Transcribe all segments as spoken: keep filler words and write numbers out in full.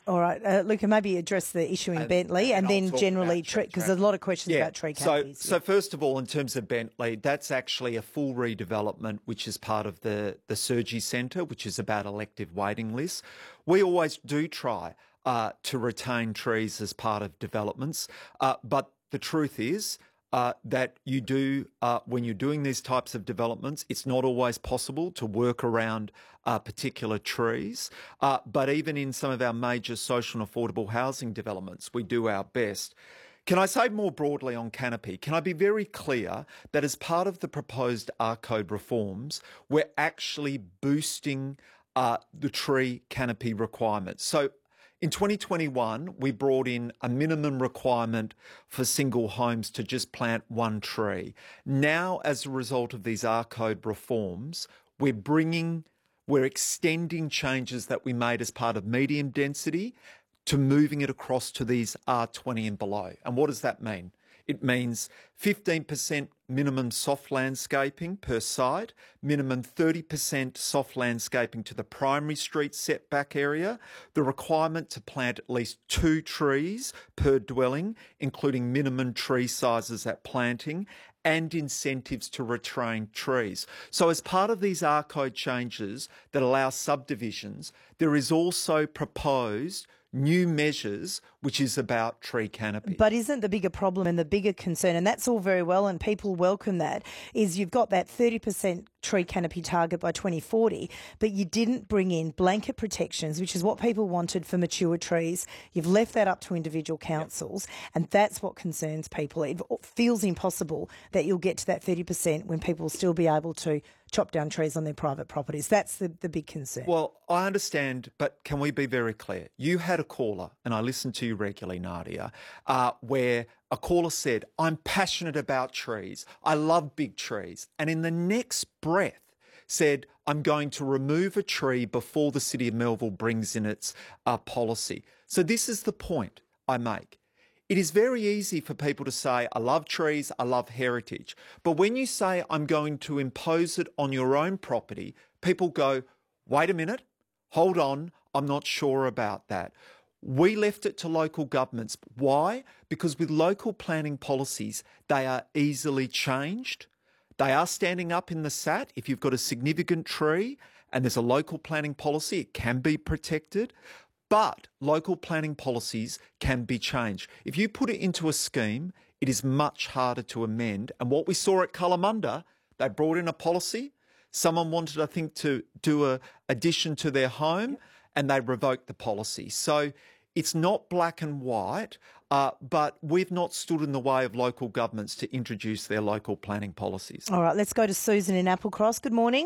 All right, uh, Luca, maybe address the issue in And- Bentley and, and I'll then talk generally about tree, because tree there's a lot of questions Yeah. about tree So, canopies. so yeah. first of all, in terms of Bentley, that's actually a full redevelopment, which is part of the, the Surgery Centre, which is about elective waiting lists. We always do try uh, to retain trees as part of developments, uh, but the truth is, Uh, that you do, uh, when you're doing these types of developments, it's not always possible to work around uh, particular trees. Uh, but even in some of our major social and affordable housing developments, we do our best. Can I say more broadly on canopy? Can I be very clear that as part of the proposed R Code reforms, we're actually boosting uh, the tree canopy requirements? So in twenty twenty-one, we brought in a minimum requirement for single homes to just plant one tree. Now, as a result of these R Code reforms, we're bringing, we're extending changes that we made as part of medium density to moving it across to these R twenty and below. And what does that mean? It means fifteen percent minimum soft landscaping per site, minimum thirty percent soft landscaping to the primary street setback area, the requirement to plant at least two trees per dwelling, including minimum tree sizes at planting, and incentives to retrain trees. So as part of these R Code changes that allow subdivisions, there is also proposed new measures, which is about tree canopy. But isn't the bigger problem and the bigger concern, and that's all very well and people welcome that, is you've got that thirty percent tree canopy target by twenty forty, but you didn't bring in blanket protections, which is what people wanted for mature trees. You've left that up to individual councils, yep. and that's what concerns people. It feels impossible that you'll get to that thirty percent when people will still be able to chop down trees on their private properties. That's the, the big concern. Well, I understand, but can we be very clear? You had a caller, and I listen to you regularly, Nadia, uh, where a caller said, I'm passionate about trees. I love big trees. And in the next breath said, I'm going to remove a tree before the City of Melville brings in its uh, policy. So this is the point I make. It is very easy for people to say, I love trees, I love heritage. But when you say, I'm going to impose it on your own property, people go, wait a minute, hold on, I'm not sure about that. We left it to local governments. Why? Because with local planning policies, they are easily changed. They are standing up in the S A T. If you've got a significant tree and there's a local planning policy, it can be protected. But local planning policies can be changed. If you put it into a scheme, it is much harder to amend. And what we saw at Kalamunda, they brought in a policy. Someone wanted, I think, to do a addition to their home, and they revoked the policy. So it's not black and white, uh, but we've not stood in the way of local governments to introduce their local planning policies. All right, let's go to Susan in Applecross. Good morning.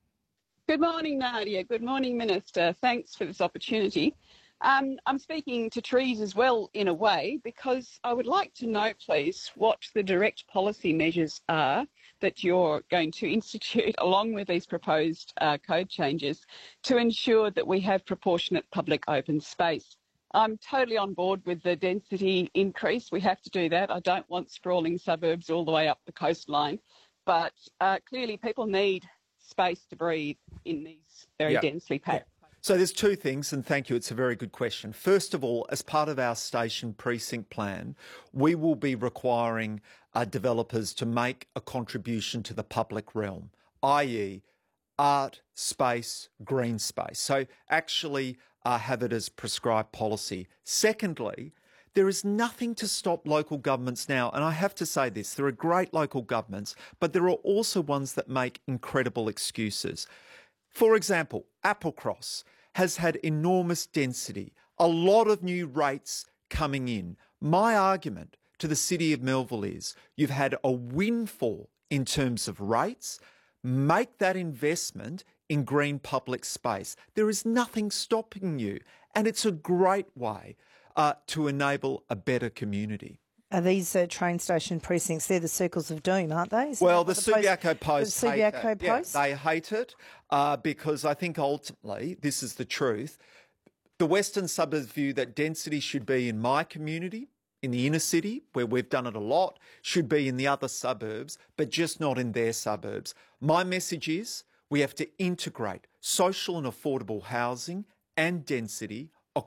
Good morning, Nadia. Good morning, Minister. Thanks for this opportunity. Um, I'm speaking to trees as well, in a way, because I would like to know, please, what the direct policy measures are that you're going to institute along with these proposed uh, code changes to ensure that we have proportionate public open space. I'm totally on board with the density increase. We have to do that. I don't want sprawling suburbs all the way up the coastline, but uh, clearly people need space to breathe in these very yeah. densely packed. Yeah. So there's two things, and thank you, it's a very good question. First of all, as part of our station precinct plan, we will be requiring uh, developers to make a contribution to the public realm, that is art, space, green space. So actually uh, have it as prescribed policy. Secondly, there is nothing to stop local governments now, and I have to say this, there are great local governments, but there are also ones that make incredible excuses. For example, Applecross has had enormous density, a lot of new rates coming in. My argument to the City of Melville is you've had a windfall in terms of rates. Make that investment in green public space. There is nothing stopping you, and it's a great way uh, to enable a better community. Are these uh, train station precincts, they're the circles of doom, aren't they? Is well, the, the Subiaco Post, the hate Subiaco it. Post? Yeah, they hate it uh, because I think ultimately, this is the truth, the Western suburbs view that density should be in my community, in the inner city, where we've done it a lot, should be in the other suburbs, but just not in their suburbs. My message is we have to integrate social and affordable housing and density